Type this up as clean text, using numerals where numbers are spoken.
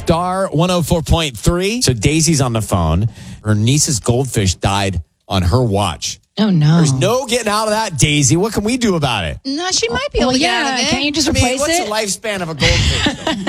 Star 104.3. So Daisy's on the phone. Her niece's goldfish died on her watch. Oh, no. There's no getting out of that, Daisy. What can we do about it? No, she might be able to get out of it. Can't you just replace what's it? the lifespan of a goldfish?